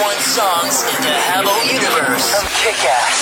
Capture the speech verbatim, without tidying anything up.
one songs in the Habbo universe of Kick-Ass.